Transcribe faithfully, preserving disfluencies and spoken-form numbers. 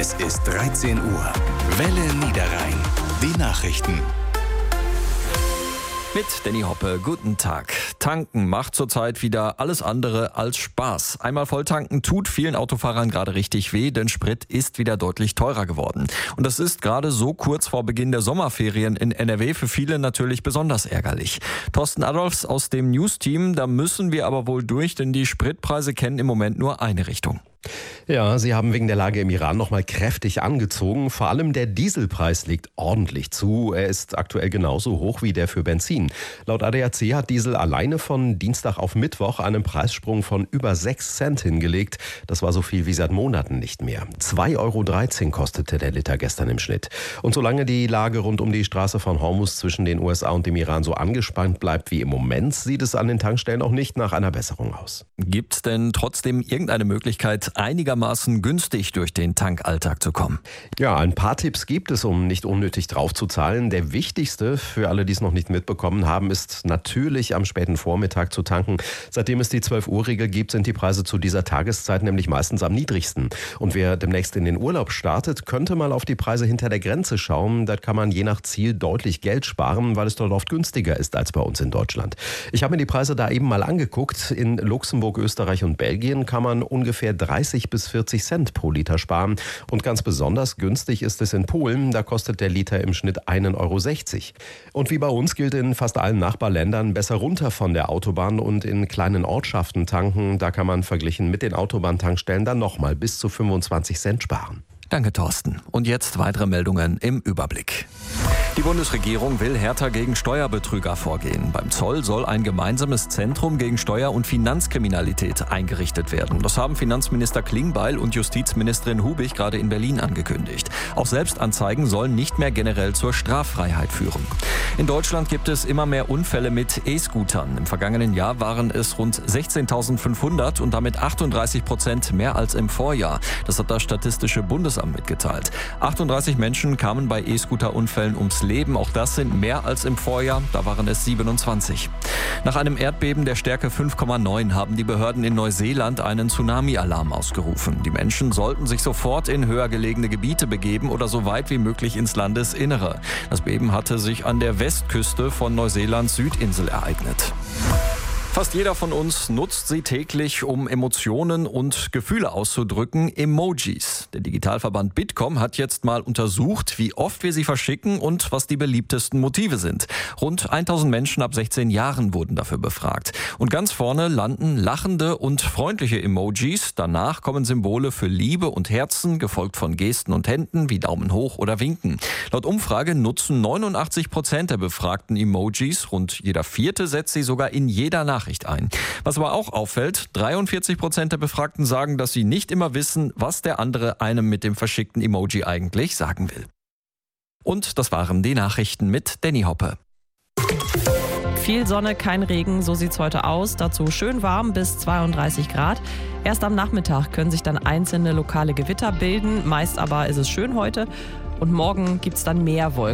Es ist dreizehn Uhr. Welle Niederrhein. Die Nachrichten. Mit Danny Hoppe, guten Tag. Tanken macht zurzeit wieder alles andere als Spaß. Einmal volltanken tut vielen Autofahrern gerade richtig weh, denn Sprit ist wieder deutlich teurer geworden. Und das ist gerade so kurz vor Beginn der Sommerferien in N R W für viele natürlich besonders ärgerlich. Thorsten Adolfs aus dem News-Team, da müssen wir aber wohl durch, denn die Spritpreise kennen im Moment nur eine Richtung. Ja, sie haben wegen der Lage im Iran nochmal kräftig angezogen. Vor allem der Dieselpreis legt ordentlich zu. Er ist aktuell genauso hoch wie der für Benzin. Laut A D A C hat Diesel alleine von Dienstag auf Mittwoch einen Preissprung von über sechs Cent hingelegt. Das war so viel wie seit Monaten nicht mehr. zwei Euro dreizehn kostete der Liter gestern im Schnitt. Und solange die Lage rund um die Straße von Hormuz zwischen den U S A und dem Iran so angespannt bleibt wie im Moment, sieht es an den Tankstellen auch nicht nach einer Besserung aus. Gibt's denn trotzdem irgendeine Möglichkeit, einigermaßen günstig durch den Tankalltag zu kommen? Ja, ein paar Tipps gibt es, um nicht unnötig draufzuzahlen. Der wichtigste für alle, die es noch nicht mitbekommen haben, ist natürlich am späten Vormittag zu tanken. Seitdem es die zwölf Uhr Regel gibt, sind die Preise zu dieser Tageszeit nämlich meistens am niedrigsten. Und wer demnächst in den Urlaub startet, könnte mal auf die Preise hinter der Grenze schauen. Da kann man je nach Ziel deutlich Geld sparen, weil es dort oft günstiger ist als bei uns in Deutschland. Ich habe mir die Preise da eben mal angeguckt. In Luxemburg, Österreich und Belgien kann man ungefähr dreißig bis vierzig Cent pro Liter sparen. Und ganz besonders günstig ist es in Polen. Da kostet der Liter im Schnitt einen Euro sechzig. Und wie bei uns gilt in fast allen Nachbarländern, besser runter von der Autobahn und in kleinen Ortschaften tanken. Da kann man verglichen mit den Autobahntankstellen dann nochmal bis zu fünfundzwanzig Cent sparen. Danke, Thorsten. Und jetzt weitere Meldungen im Überblick. Die Bundesregierung will härter gegen Steuerbetrüger vorgehen. Beim Zoll soll ein gemeinsames Zentrum gegen Steuer- und Finanzkriminalität eingerichtet werden. Das haben Finanzminister Klingbeil und Justizministerin Hubig gerade in Berlin angekündigt. Auch Selbstanzeigen sollen nicht mehr generell zur Straffreiheit führen. In Deutschland gibt es immer mehr Unfälle mit E-Scootern. Im vergangenen Jahr waren es rund sechzehntausendfünfhundert und damit achtunddreißig Prozent mehr als im Vorjahr. Das hat das Statistische Bundesamt mitgeteilt. achtunddreißig Menschen kamen bei E-Scooter-Unfällen ums Leben. Auch das sind mehr als im Vorjahr. Da waren es siebenundzwanzig. Nach einem Erdbeben der Stärke fünf Komma neun haben die Behörden in Neuseeland einen Tsunami-Alarm ausgerufen. Die Menschen sollten sich sofort in höher gelegene Gebiete begeben oder so weit wie möglich ins Landesinnere. Das Beben hatte sich an der Westküste von Neuseelands Südinsel ereignet. Fast jeder von uns nutzt sie täglich, um Emotionen und Gefühle auszudrücken, Emojis. Der Digitalverband Bitkom hat jetzt mal untersucht, wie oft wir sie verschicken und was die beliebtesten Motive sind. Rund tausend Menschen ab sechzehn Jahren wurden dafür befragt. Und ganz vorne landen lachende und freundliche Emojis. Danach kommen Symbole für Liebe und Herzen, gefolgt von Gesten und Händen wie Daumen hoch oder Winken. Laut Umfrage nutzen neunundachtzig Prozent der befragten Emojis. Rund jeder Vierte setzt sie sogar in jeder Nachricht ein. Was aber auch auffällt, dreiundvierzig Prozent der Befragten sagen, dass sie nicht immer wissen, was der andere einem mit dem verschickten Emoji eigentlich sagen will. Und das waren die Nachrichten mit Danny Hoppe. Viel Sonne, kein Regen, so sieht's heute aus. Dazu schön warm bis zweiunddreißig Grad. Erst am Nachmittag können sich dann einzelne lokale Gewitter bilden. Meist aber ist es schön heute. Und morgen gibt's dann mehr Wolken.